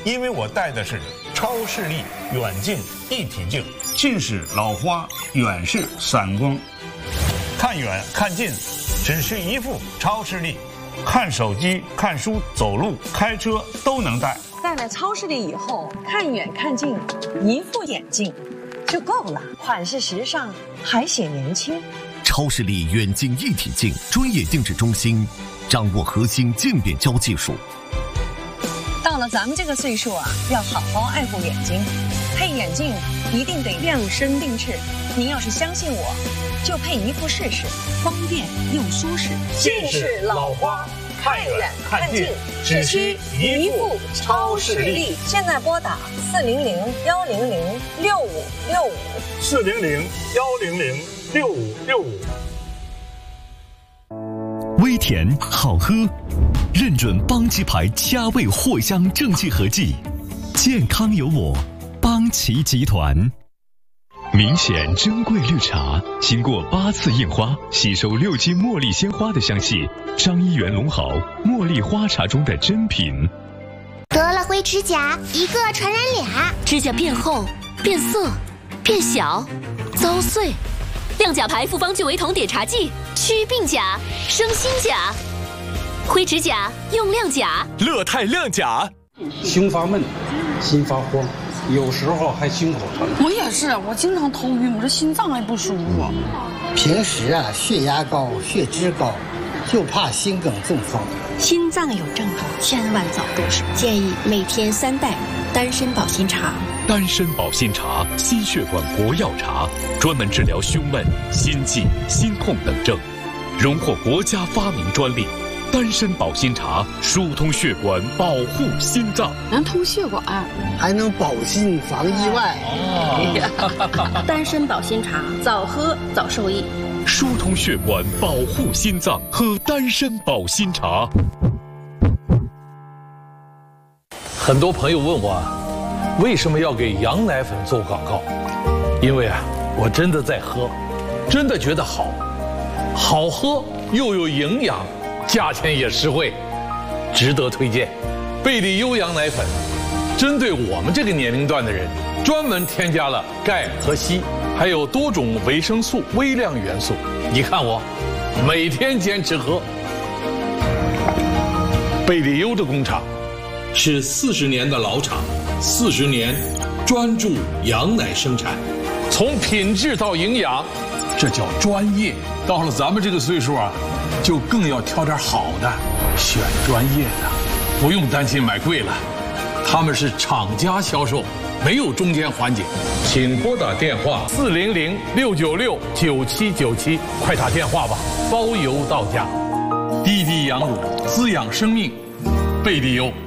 因为我戴的是超视力远近一体镜，近视老花，远视散光，看远看近，只需一副超视力，看手机、看书、走路、开车都能戴。 戴了超视力以后，看远看近，一副眼镜就够了，款式时尚，还显年轻。 超视力远近一体镜专业定制中心，掌握核心渐变焦技术。 到了咱们这个岁数啊，要好好爱护眼睛，配眼镜一定得量身定制。您要是相信我，就配一副试试，方便又舒适。 近视老花，看远看近，只需一副超视力。 现在拨打 400-100-6565，400-100-6565。 微甜好喝，认准邦奇牌佳味藿香正气合剂，健康有我，邦奇集团。 明显珍贵绿茶，经过8次印花，吸收6斤茉莉鲜花的香气，张一元龙好茉莉花茶中的珍品。 得了灰指甲，一个传染俩， 指甲变厚、变色、变小、遭碎。亮甲牌复方聚维酮碘茶剂，祛病甲，生新甲。灰指甲用亮甲， 乐泰亮甲。 胸发闷，心发慌，有时候还心口疼。 我也是，我经常头晕，我这心脏还不舒服。 平时啊，血压高、血脂高，就怕心梗中风。 心脏有症状，千万早重视。建议每天3袋丹参保心茶。 丹参保心茶，心血管国药茶，专门治疗胸闷、心悸、心痛等症，荣获国家发明专利。丹参保心茶疏通血管，保护心脏， 能通血管， 还能保心防意外。 丹参保心茶，早喝早受益。 疏通血管，保护心脏，喝丹参保心茶。 很多朋友问我，为什么要给羊奶粉做广告？因为啊，我真的在喝，真的觉得好，好喝又有营养，价钱也实惠，值得推荐。贝利优羊奶粉，针对我们这个年龄段的人，专门添加了钙和硒，还有多种维生素、微量元素。你看我，每天坚持喝。贝利优的工厂是40年的老厂，40年专注羊奶生产，从品质到营养，这叫专业。到了咱们这个岁数啊，就更要挑点好的，选专业的，不用担心买贵了。他们是厂家销售，没有中间环节。请拨打电话400-696-9797，快打电话吧，包邮到家。滴滴羊乳，滋养生命，贝利优。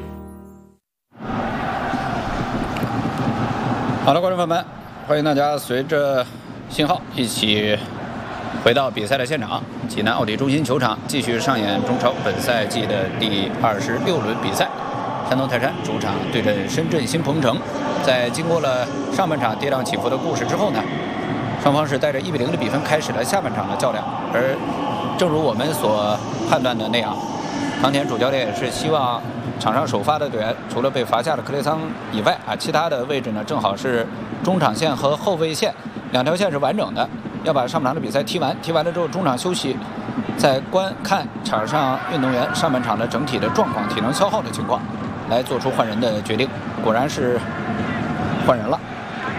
好了，观众朋友们，欢迎大家随着信号一起回到比赛的现场。济南奥体中心球场继续上演中超本赛季的第26轮比赛。山东泰山主场对阵深圳新鹏城。在经过了上半场跌宕起伏的故事之后呢，双方是带着1-0的比分开始了下半场的较量。而正如我们所判断的那样，唐田主教练也是希望场上首发的队员除了被罚下的克雷桑以外啊，其他的位置呢正好是中场线和后卫线两条线是完整的，要把上半场的比赛踢完。踢完了之后中场休息，再观看场上运动员上半场的整体的状况、体能消耗的情况，来做出换人的决定。果然是换人了。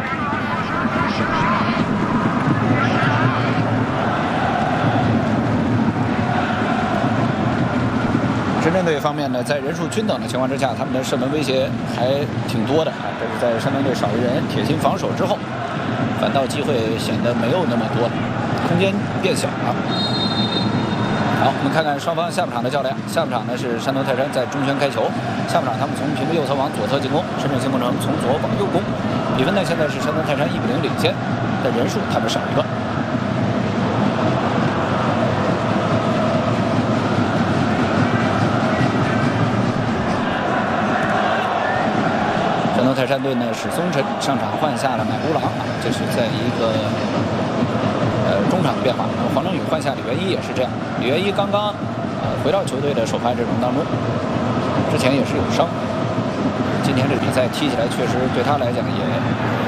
深圳队方面呢，在人数均等的情况之下，他们的射门威胁还挺多的啊。这是在山东队少一人铁心防守之后，反倒机会显得没有那么多了，空间变小了。好，我们看看双方下半场的较量。下半场呢是山东泰山在中圈开球，下半场他们从屏幕右侧往左侧进攻，深圳新鹏城从左往右攻。比分呢现在是山东泰山1-0领先，但人数他们少一个。山东泰山队呢史松辰上场换下了买乌郎啊，这是在一个中场的变化。黄正宇换下李元一也是这样。李元一刚刚回到球队的首发阵容当中，之前也是有伤。 今天这个比赛踢起来确实对他来讲也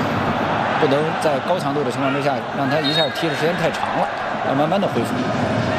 不能在高强度的情况之下让他一下踢的时间太长了，要慢慢的恢复。